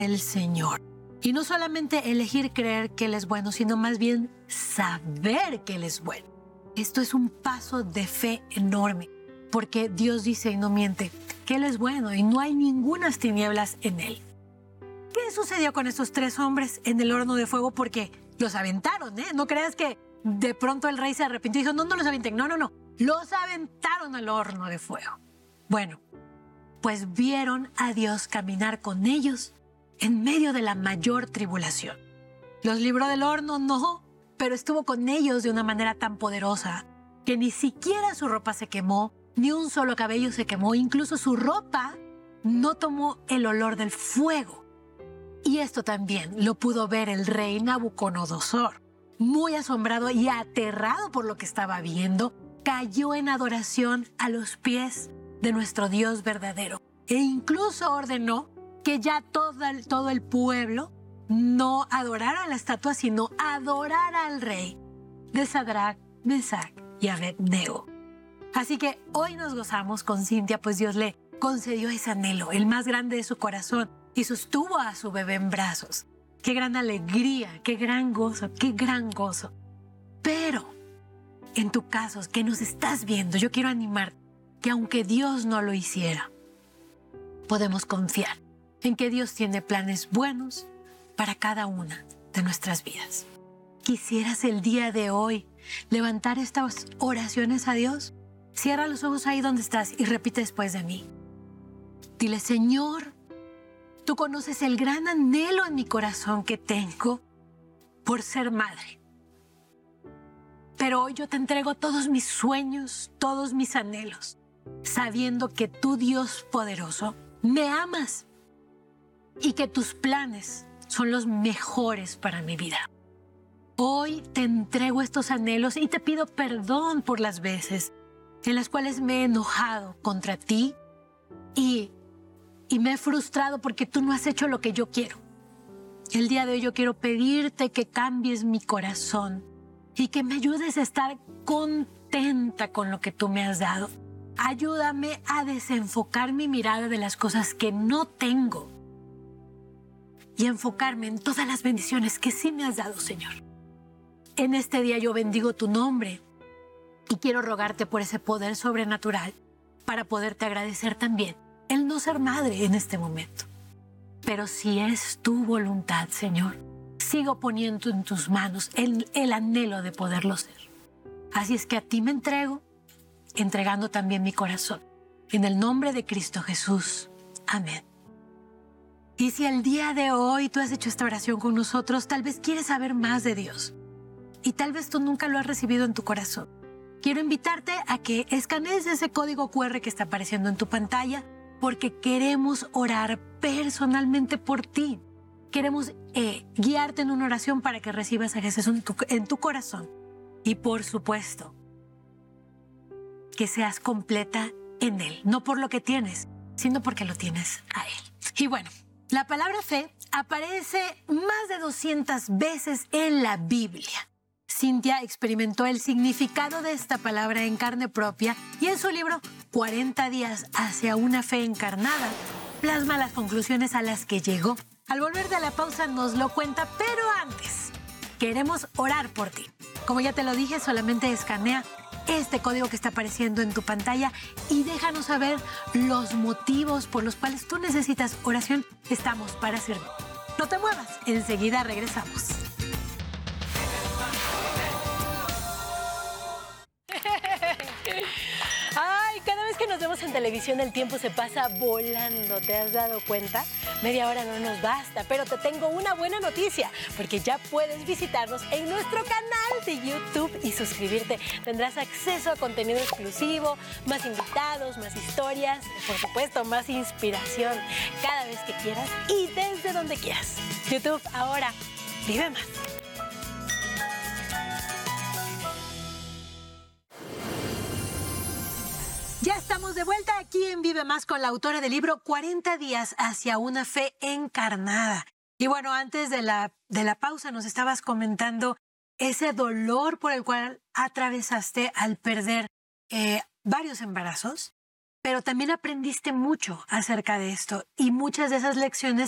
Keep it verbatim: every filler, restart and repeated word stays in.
el Señor. Y no solamente elegir creer que Él es bueno, sino más bien saber que Él es bueno. Esto es un paso de fe enorme, porque Dios dice y no miente, que Él es bueno y no hay ningunas tinieblas en Él. ¿Qué sucedió con estos tres hombres en el horno de fuego? Porque los aventaron, ¿eh? No creas que de pronto el rey se arrepintió y dijo, no, no los avienten. No, no, no. Los aventaron al horno de fuego. Bueno, pues vieron a Dios caminar con ellos en medio de la mayor tribulación. ¿Los libró del horno? No, pero estuvo con ellos de una manera tan poderosa que ni siquiera su ropa se quemó, ni un solo cabello se quemó, incluso su ropa no tomó el olor del fuego. Y esto también lo pudo ver el rey Nabucodonosor. Muy asombrado y aterrado por lo que estaba viendo, cayó en adoración a los pies de nuestro Dios verdadero. E incluso ordenó que ya todo el, todo el pueblo no adorara a la estatua, sino adorara al rey de Sadrach, Mesach y Abednego. Así que hoy nos gozamos con Cintia, pues Dios le concedió ese anhelo, el más grande de su corazón, y sostuvo a su bebé en brazos. ¡Qué gran alegría! ¡Qué gran gozo! ¡Qué gran gozo! Pero, en tu caso, que nos estás viendo, yo quiero animarte que aunque Dios no lo hiciera, podemos confiar en que Dios tiene planes buenos para cada una de nuestras vidas. ¿Quisieras el día de hoy levantar estas oraciones a Dios? Cierra los ojos ahí donde estás y repite después de mí. Dile, Señor, tú conoces el gran anhelo en mi corazón que tengo por ser madre. Pero hoy yo te entrego todos mis sueños, todos mis anhelos, sabiendo que tú, Dios poderoso, me amas y que tus planes son los mejores para mi vida. Hoy te entrego estos anhelos y te pido perdón por las veces en las cuales me he enojado contra ti y, y me he frustrado porque tú no has hecho lo que yo quiero. El día de hoy yo quiero pedirte que cambies mi corazón y que me ayudes a estar contenta con lo que tú me has dado. Ayúdame a desenfocar mi mirada de las cosas que no tengo y enfocarme en todas las bendiciones que sí me has dado, Señor. En este día yo bendigo tu nombre y quiero rogarte por ese poder sobrenatural para poderte agradecer también el no ser madre en este momento. Pero si es tu voluntad, Señor, sigo poniendo en tus manos el, el anhelo de poderlo ser. Así es que a ti me entrego, entregando también mi corazón. En el nombre de Cristo Jesús. Amén. Y si el día de hoy tú has hecho esta oración con nosotros, tal vez quieres saber más de Dios y tal vez tú nunca lo has recibido en tu corazón. Quiero invitarte a que escanees ese código cu erre que está apareciendo en tu pantalla porque queremos orar personalmente por ti. Queremos eh, guiarte en una oración para que recibas a Jesús en tu, en tu corazón. Y por supuesto, que seas completa en Él. No por lo que tienes, sino porque lo tienes a Él. Y bueno, la palabra fe aparece más de doscientas veces en la Biblia. Cintia experimentó el significado de esta palabra en carne propia y en su libro cuarenta días hacia una fe encarnada plasma las conclusiones a las que llegó. Al volver de la pausa nos lo cuenta, pero antes queremos orar por ti. Como ya te lo dije, solamente escanea este código que está apareciendo en tu pantalla y déjanos saber los motivos por los cuales tú necesitas oración. Estamos para servir. No te muevas, enseguida regresamos. Ay, cada vez que nos vemos en televisión el tiempo se pasa volando, ¿te has dado cuenta? Media hora no nos basta, pero te tengo una buena noticia, porque ya puedes visitarnos en nuestro canal de YouTube y suscribirte. Tendrás acceso a contenido exclusivo, más invitados, más historias, por supuesto, más inspiración, cada vez que quieras y desde donde quieras. YouTube, ahora, vive más. Ya estamos de vuelta aquí en Vive Más con la autora del libro cuarenta días hacia una fe encarnada. Y bueno, antes de la, de la pausa nos estabas comentando ese dolor por el cual atravesaste al perder eh, varios embarazos, pero también aprendiste mucho acerca de esto y muchas de esas lecciones